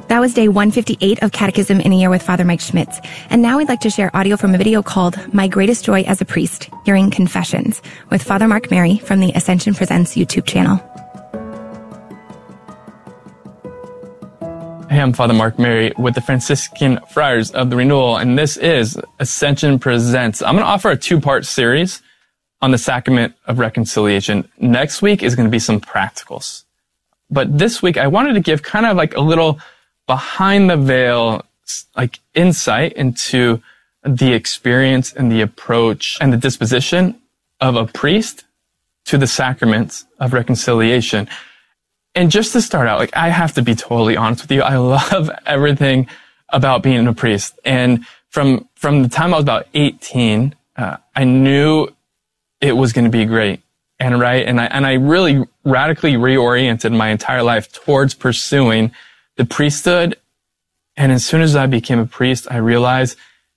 That was day 158 of Catechism in a Year with Father Mike Schmitz. And now we'd like to share audio from a video called My Greatest Joy as a Priest, Hearing Confessions, with Father Mark Mary from the Ascension Presents YouTube channel. Hey, I'm Father Mark Mary with the Franciscan Friars of the Renewal, and this is Ascension Presents. I'm going to offer a two-part series on the Sacrament of Reconciliation. Next week is going to be some practicals. But this week, I wanted to give kind of like a little behind the veil, like insight into the experience and the approach and the disposition of a priest to the sacraments of reconciliation. And just to start out, like, I have to be totally honest with you. I love everything about being a priest. And from the time I was about 18, I knew it was going to be great and right. And I really radically reoriented my entire life towards pursuing the priesthood. And as soon as I became a priest, I realized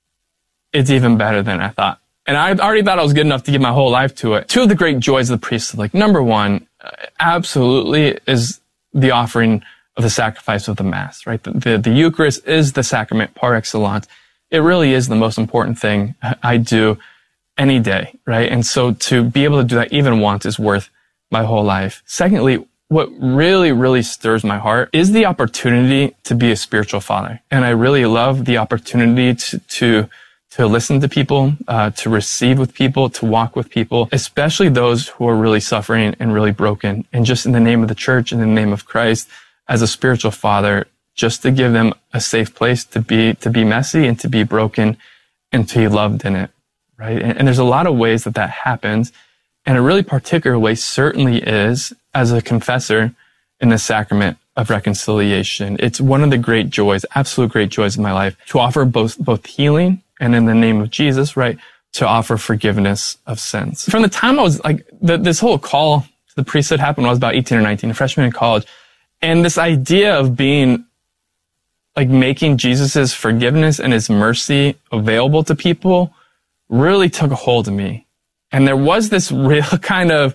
it's even better than I thought. And I already thought I was good enough to give my whole life to it. Two of the great joys of the priesthood, like number one, absolutely is the offering of the sacrifice of the Mass, right? The Eucharist is the sacrament par excellence. It really is the most important thing I do any day, right? And so to be able to do that even once is worth my whole life. Secondly, what really, really stirs my heart is the opportunity to be a spiritual father. And I really love the opportunity to listen to people, to receive with people, to walk with people, especially those who are really suffering and really broken. And just in the name of the church, in the name of Christ, as a spiritual father, just to give them a safe place to be messy and to be broken and to be loved in it, right? And there's a lot of ways that happens. And a really particular way certainly is as a confessor in the sacrament of reconciliation. It's one of the great joys, absolute great joys of my life, to offer both healing and in the name of Jesus, right, to offer forgiveness of sins. From the time I was like, this whole call to the priesthood happened when I was about 18 or 19, a freshman in college. And this idea of being, like, making Jesus's forgiveness and his mercy available to people really took a hold of me. And there was this real kind of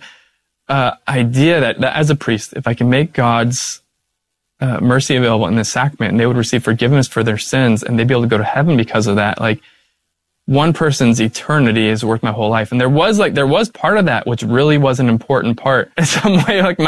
idea that as a priest, if I can make God's mercy available in this sacrament, and they would receive forgiveness for their sins, and they'd be able to go to heaven because of that, like, one person's eternity is worth my whole life. And there was part of that which really was an important part. In some way, like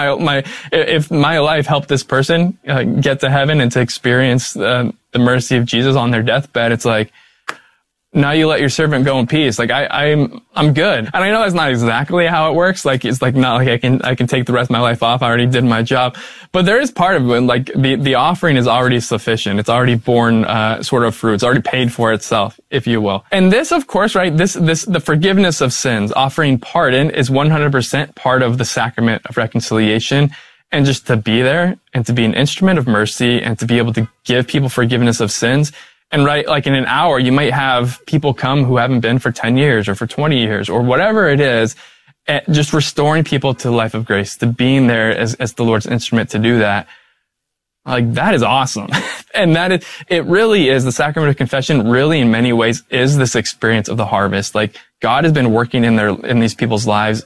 if my life helped this person get to heaven and to experience the mercy of Jesus on their deathbed, it's like, now you let your servant go in peace. Like I'm good. And I know that's not exactly how it works. Like it's like not like I can take the rest of my life off. I already did my job. But there is part of it when like the offering is already sufficient. It's already borne sort of fruit. It's already paid for itself, if you will. And this, of course, right, the forgiveness of sins, offering pardon is 100% part of the sacrament of reconciliation. And just to be there and to be an instrument of mercy and to be able to give people forgiveness of sins. And right, like in an hour, you might have people come who haven't been for 10 years or for 20 years or whatever it is, just restoring people to the life of grace, to being there as the Lord's instrument to do that. Like, that is awesome. And it really is, the sacrament of confession really in many ways is this experience of the harvest. Like, God has been working in these people's lives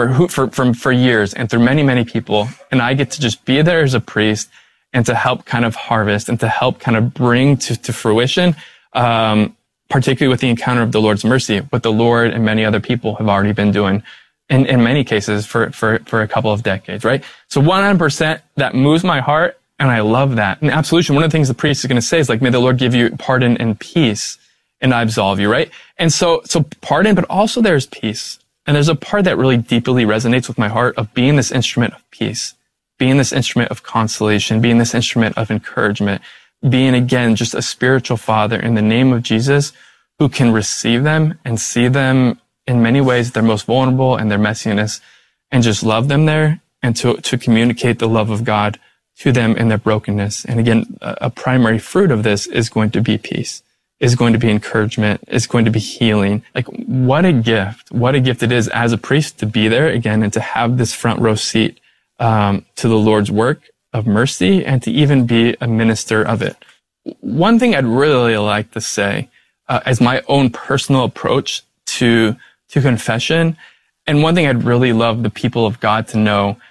for years and through many, many people. And I get to just be there as a priest and to help kind of harvest and to help kind of bring to fruition, particularly with the encounter of the Lord's mercy, what the Lord and many other people have already been doing in many cases for a couple of decades, right? So 100%, that moves my heart, and I love that. In absolution, one of the things the priest is going to say is like, may the Lord give you pardon and peace, and I absolve you, right? And so pardon, but also there's peace. And there's a part that really deeply resonates with my heart of being this instrument of peace, being this instrument of consolation, being this instrument of encouragement, being, again, just a spiritual father in the name of Jesus who can receive them and see them in many ways, their most vulnerable and their messiness, and just love them there and to communicate the love of God to them in their brokenness. And again, a primary fruit of this is going to be peace, is going to be encouragement, is going to be healing. Like, what a gift it is as a priest to be there again and to have this front row seat to the Lord's work of mercy and to even be a minister of it. One thing I'd really like to say as my own personal approach to confession, and one thing I'd really love the people of God to know,